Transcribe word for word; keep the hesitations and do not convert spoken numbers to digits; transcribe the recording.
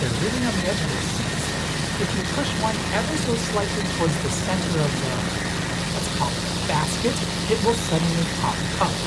they're really on the edge of their seats. If you push one ever so slightly towards the center of the, let's call it a basket, it will suddenly pop up.